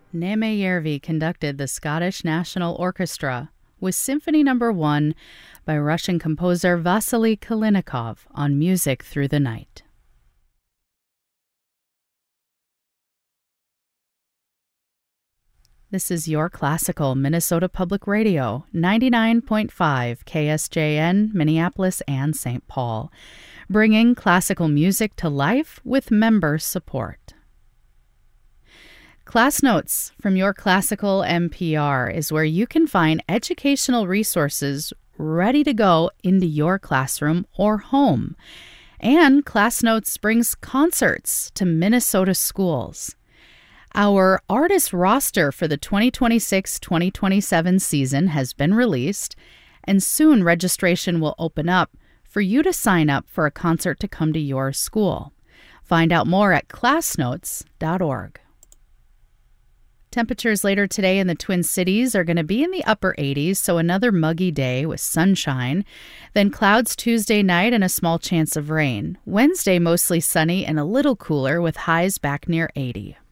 Nemejärvi conducted the Scottish National Orchestra with Symphony No. 1 by Russian composer Vasily Kalinikov on Music Through the Night. This is Your Classical Minnesota Public Radio, 99.5 KSJN, Minneapolis and St. Paul, bringing classical music to life with member support. Class Notes from Your Classical NPR is where you can find educational resources ready to go into your classroom or home. And Class Notes brings concerts to Minnesota schools. Our artist roster for the 2026-2027 season has been released, and soon registration will open up for you to sign up for a concert to come to your school. Find out more at classnotes.org. Temperatures later today in the Twin Cities are going to be in the upper 80s, so another muggy day with sunshine. Then clouds Tuesday night and a small chance of rain. Wednesday mostly sunny and a little cooler with highs back near 80.